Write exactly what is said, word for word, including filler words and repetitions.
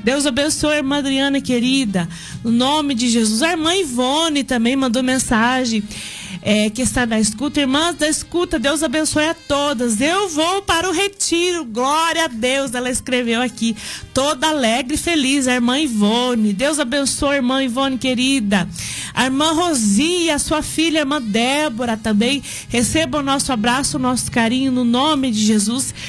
Deus abençoe a irmã Adriana, querida. No nome de Jesus. A irmã Ivone também mandou mensagem. É, que está na escuta. Irmãs da escuta, Deus abençoe a todas. Eu vou para o retiro, glória a Deus. Ela escreveu aqui, toda alegre e feliz, a irmã Ivone. Deus abençoe a irmã Ivone, querida. A irmã Rosia, a sua filha, a irmã Débora também. Receba o nosso abraço, o nosso carinho no nome de Jesus.